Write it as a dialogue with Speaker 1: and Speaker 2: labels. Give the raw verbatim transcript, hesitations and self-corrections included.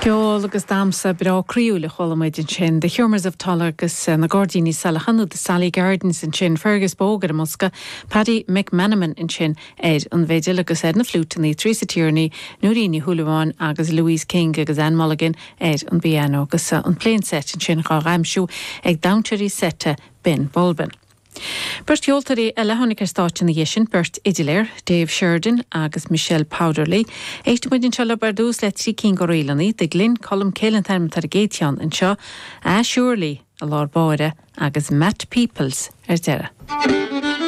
Speaker 1: Ceol agus damsa bra críúla cholamid sin, the Humours of Tulla agus na Gordini Salachanú de Sally Gardens in sin, Fergus Bogar a Musca, Paddy McManaman in sin, Ed an Vedil agus Ed na Flutini, Teresa Tierney, Nurini Hulawan agus Louise King agus Anne Mulligan, Ed an Biano agus an plain set in sin Chá Ramsú, ag Downcherry sette Ben Bolben. Bert Joltari a lehannig ar stáit na dhéisin, Bert Idilir, Dave Sheridan agus Michelle Powderly, éicht muidin sela bardús le trí cín go réilení, de Glyn Colm Célan term tar géitian in seo, a Shirley a lár báire agus Matt Peoples ar dere.